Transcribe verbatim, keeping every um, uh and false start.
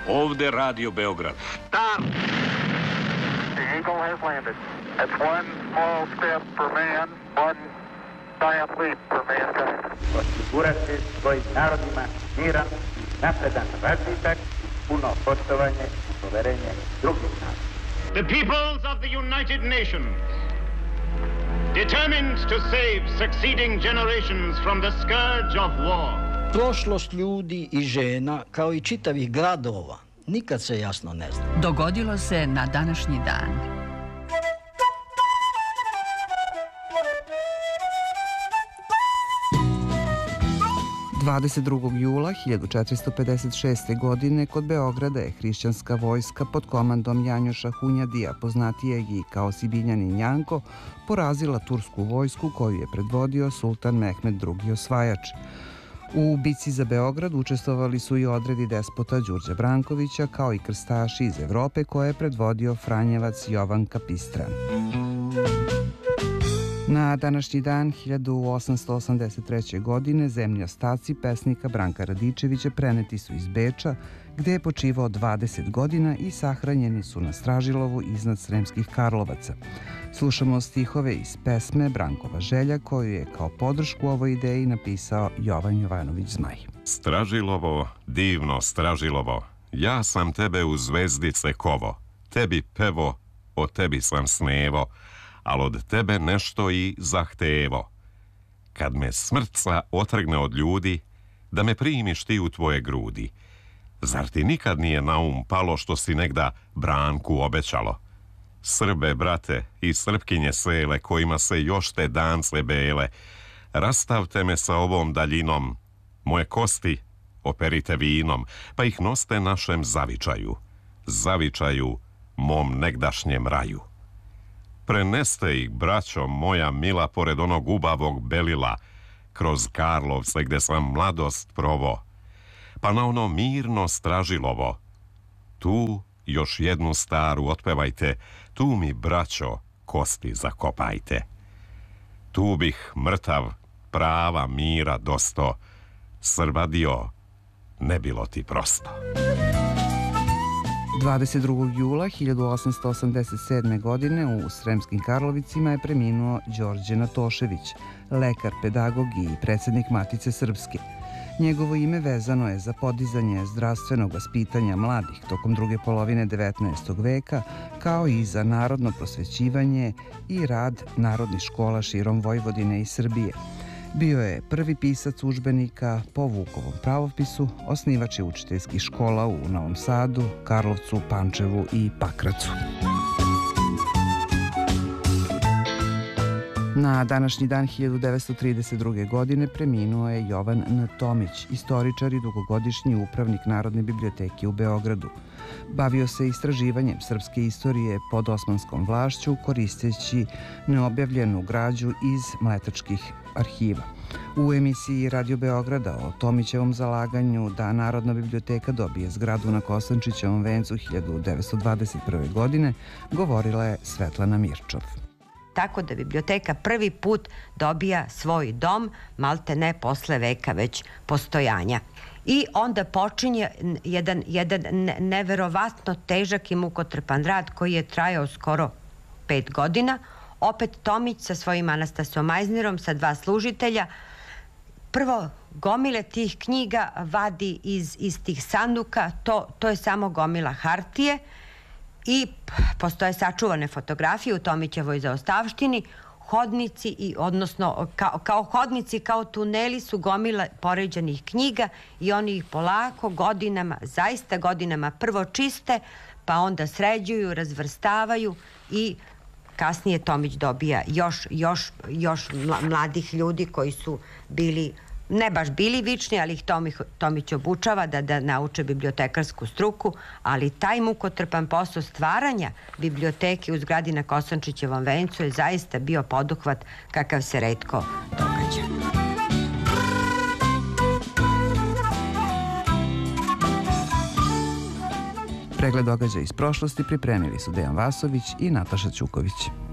Ovde Radio Beograd. Stop! The Eagle has landed. That's one small step for man, one giant leap for mankind. Osigurati svojim narodima miran, napredan razvitak, puno poštovanje i poverenje drugih naroda. The peoples of the United Nations, determined to save succeeding generations from the scourge of war. Prošlost ljudi i žena, kao i čitavih gradova, nikad se jasno ne zna. Dogodilo se na današnji dan. dvadeset drugog jula hiljadu četiristo pedeset šeste. godine kod Beograda je hrišćanska vojska pod komandom Janjoša Hunjadija, poznatijeg i kao Sibinjanin Janko, porazila tursku vojsku koju je predvodio sultan Mehmed drugi. Osvajač. U bici za Beograd učestvovali su i odredi despota Đurđa Brankovića, kao i krstaši iz Evrope koje je predvodio Franjevac Jovan Kapistran. Na današnji dan hiljadu osamsto osamdeset treće. godine zemlji ostaci pesnika Branka Radičevića preneti su iz Beča, gde je počivao dvadeset godina i sahranjeni su na Stražilovu iznad Sremskih Karlovaca. Slušamo stihove iz pesme Brankova želja, koju je kao podršku ovoj ideji napisao Jovan Jovanović Zmaj. Stražilovo, divno Stražilovo, ja sam tebe u zvezdice kovo, tebi pevo, o tebi sam snevo, al od tebe nešto i zahtevo. Kad me smrtca otrgne od ljudi, da me primiš ti u tvoje grudi. Zar ti nikad nije na um palo što si negda Branku obećalo? Srbe, brate, i srpkinje sele, kojima se još te dance bele, rastavte me sa ovom daljinom, moje kosti operite vinom, pa ih noste našem zavičaju, zavičaju mom negdašnjem raju. Preneste ih, braćo moja mila, pored onog ubavog belila, kroz Karlovce gde sam mladost provo, pa na ono mirno Stražilovo. Tu još jednu staru otpevajte, tu mi, braćo, kosti zakopajte. Tu bih mrtav prava mira dosto, Srbadio, ne bilo ti prosto. dvadeset drugog jula hiljadu osamsto osamdeset sedme. godine u Sremskim Karlovicima je preminuo Đorđe Natošević, lekar, pedagog i predsednik Matice Srpske. Njegovo ime vezano je za podizanje zdravstvenog vaspitanja mladih tokom druge polovine devetnaestog. veka, kao i za narodno prosvećivanje i rad narodnih škola širom Vojvodine i Srbije. Bio je prvi pisac udžbenika po Vukovom pravopisu, osnivač je učiteljskih škola u Novom Sadu, Karlovcu, Pančevu i Pakracu. Na današnji dan hiljadu devetsto trideset druge. godine preminuo je Jovan N. Tomić, istoričar i dugogodišnji upravnik Narodne biblioteke u Beogradu. Bavio se istraživanjem srpske istorije pod osmanskom vlašću, koristeći neobjavljenu građu iz mletačkih arhiva. U emisiji Radio Beograda o Tomićevom zalaganju da Narodna biblioteka dobije zgradu na Kosančićevom vencu hiljadu devetsto dvadeset prve. godine govorila je Svetlana Mirčov. Tako da biblioteka prvi put dobija svoj dom, malte ne posle veka već postojanja. I onda počinje jedan, jedan neverovatno težak i mukotrpan rad koji je trajao skoro pet godina. Opet Tomić sa svojim Anastasom Ajznerom, sa dva služitelja, prvo gomile tih knjiga vadi iz, iz tih sanduka, to, to je samo gomila hartije, i postoje sačuvane fotografije u Tomićevoj zaostavštini, hodnici, i, odnosno kao, kao hodnici, kao tuneli su gomila poređanih knjiga i oni ih polako godinama, zaista godinama prvo čiste, pa onda sređuju, razvrstavaju i kasnije Tomić dobija još, još, još mladih ljudi koji su bili, ne baš bili vični, ali ih Tomić, Tomić obučava da, da nauče bibliotekarsku struku, ali taj mukotrpan posao stvaranja biblioteke u zgradi na Kosančićevom vencu je zaista bio poduhvat kakav se retko događa. Pregled događaja iz prošlosti pripremili su Dejan Vasović i Nataša Ćuković.